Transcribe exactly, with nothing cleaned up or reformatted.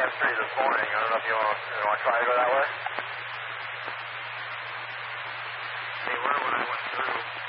Street this morning. I don't know if you want to, you want to try to go that way. They were when I went through.